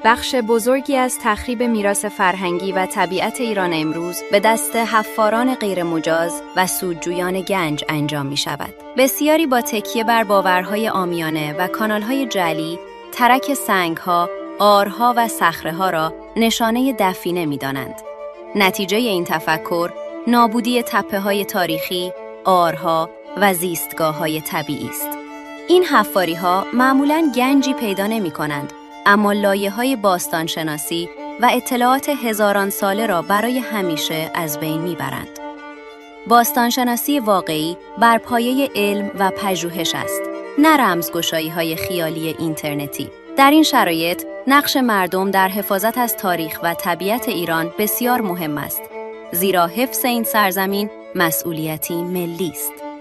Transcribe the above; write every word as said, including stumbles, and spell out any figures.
بخش بزرگی از تخریب میراث فرهنگی و طبیعت ایران امروز به دست حفاران غیرمجاز و سودجویان گنج انجام می شود. بسیاری با تکیه بر باورهای عامیانه و کانالهای جعلی، ترک سنگها، غارها و صخره‌ها را نشانه دفینه می دانند. نتیجه این تفکر، نابودی تپه‌های تاریخی، غارها و زیستگاه‌های طبیعی است. این حفاری‌ها معمولاً گنجی پیدا نمی‌کنند، اما لایه‌های باستانشناسی و اطلاعات هزاران ساله را برای همیشه از بین می‌برند. باستانشناسی واقعی بر پایه علم و پژوهش است، نه رمزگشایی‌های خیالی اینترنتی. در این شرایط، نقش مردم در حفاظت از تاریخ و طبیعت ایران بسیار مهم است، زیرا حفظ این سرزمین مسئولیتی ملی است.